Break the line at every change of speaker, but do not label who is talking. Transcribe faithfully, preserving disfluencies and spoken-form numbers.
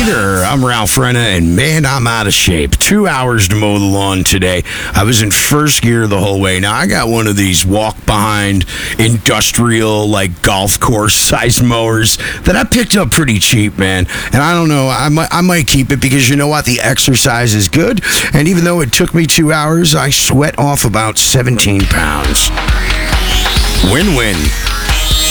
there, I'm Ralph Renna, and man, I'm out of shape. Two hours to mow the lawn today. I was in first gear the whole way. Now, I got one of these walk-behind, industrial, like, golf course-sized mowers that I picked up pretty cheap, man. And I don't know, I might, I might keep it because you know what? The exercise is good, and even though it took me two hours, I sweat off about seventeen pounds. Win-win.